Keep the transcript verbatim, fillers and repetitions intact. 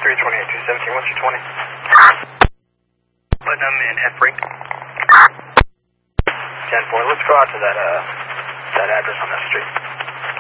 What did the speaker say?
three twenty-eight, two seventeen, what's your twenty? Putnam and Heffrey. ten four, let's go out to that, uh, that address on that street.